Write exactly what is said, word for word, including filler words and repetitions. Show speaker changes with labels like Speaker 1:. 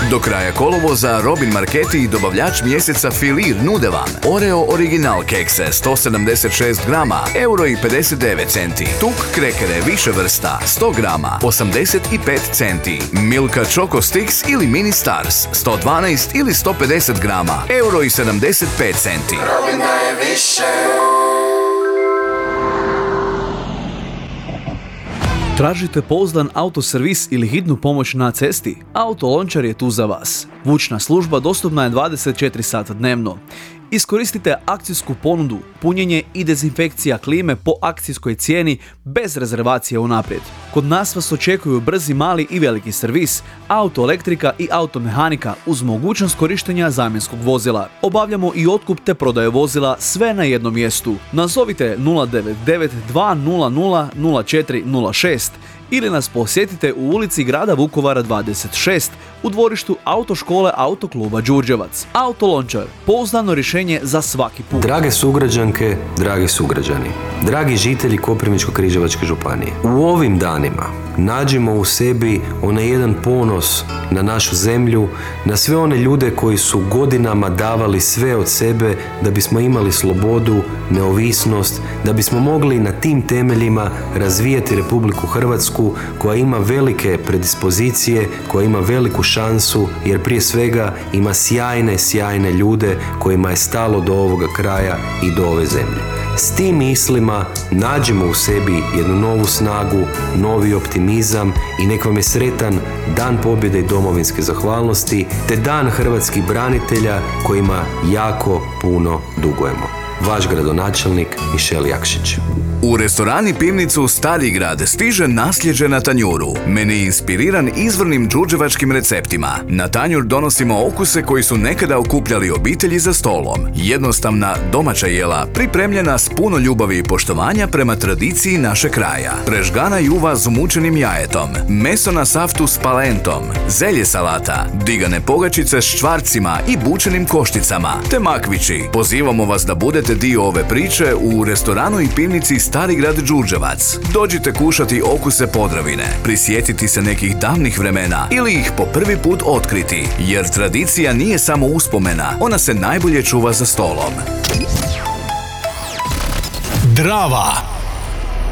Speaker 1: Do kraja kolovoza Robin Marketi i dobavljač mjeseca Filir nude vam Oreo Original kekse sto sedamdeset šest grama, euro i pedeset devet centi. Tuk krekere više vrsta sto grama, osamdeset pet centi. Milka Choco Sticks ili Mini Stars sto dvanaest ili sto pedeset grama, euro i sedamdeset pet centi.
Speaker 2: Robin daje više.
Speaker 3: Tražite pouzdan autoservis ili hitnu pomoć na cesti? Autolončar je tu za vas. Vučna služba dostupna je dvadeset četiri sata dnevno. Iskoristite akcijsku ponudu, punjenje i dezinfekcija klime po akcijskoj cijeni bez rezervacije unaprijed. Kod nas vas očekuju brzi mali i veliki servis, autoelektrika i automehanika uz mogućnost korištenja zamjenskog vozila. Obavljamo i otkup te prodaje vozila sve na jednom mjestu. Nazovite nula devet devet dva nula nula nula četiri nula šest ili nas posjetite u ulici grada Vukovara dvadeset šest u dvorištu autoškole Autokluba Đurđevac. Autolončar, pouzdano rješenje za svaki put.
Speaker 4: Drage sugrađanke, dragi sugrađani, dragi žitelji Koprivničko-križevačke županije, u ovim danima nađimo u sebi onaj jedan ponos na našu zemlju, na sve one ljude koji su godinama davali sve od sebe da bismo imali slobodu, neovisnost, da bismo mogli na tim temeljima razvijati Republiku Hrvatsku koja ima velike predispozicije, koja ima veliku šansu, jer prije svega ima sjajne, sjajne ljude kojima je stalo do ovoga kraja i do ove zemlje. S tim mislima nađimo u sebi jednu novu snagu, novi optimizam i nek vam je sretan Dan pobjede i domovinske zahvalnosti te Dan hrvatskih branitelja kojima jako puno dugujemo. Vaš gradonačelnik Mišel Jakšić.
Speaker 1: U restoran i pivnicu Stari grad stiže nasljeđe na tanjuru. Meni inspiriran izvornim đurđevačkim receptima. Na tanjur donosimo okuse koji su nekada okupljali obitelji za stolom. Jednostavna domaća jela pripremljena s puno ljubavi i poštovanja prema tradiciji naše kraja. Prežgana juva s umučenim jajetom, meso na saftu s palentom, zelje salata, digane pogačice s čvarcima i bučenim košticama, te makvići. Pozivamo vas da budete dio ove priče u restoranu i pivnici Stari grad Đurđevac. Dođite kušati okuse Podravine, prisjetiti se nekih davnih vremena ili ih po prvi put otkriti, jer tradicija nije samo uspomena, ona se najbolje čuva za stolom.
Speaker 5: Drava.